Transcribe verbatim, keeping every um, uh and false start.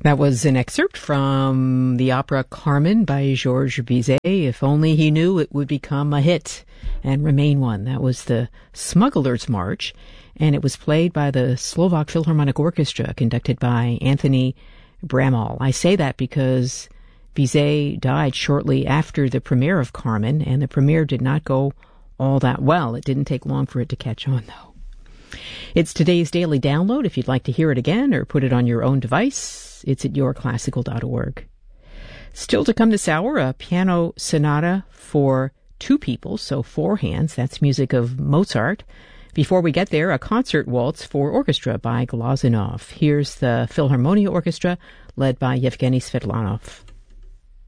That was an excerpt from the opera Carmen by Georges Bizet. If only he knew it would become a hit and remain one. That was the Smuggler's March, and it was played by the Slovak Philharmonic Orchestra, conducted by Anthony Bramall. I say that because Bizet died shortly after the premiere of Carmen, and the premiere did not go all that well. It didn't take long for it to catch on, though. It's today's daily download. If you'd like to hear it again or put it on your own device, it's at your classical dot org. Still to come this hour, a piano sonata for two people, so four hands. That's music of Mozart. Before we get there, a concert waltz for orchestra by Glazunov. Here's the Philharmonia Orchestra, led by Yevgeny Svetlanov.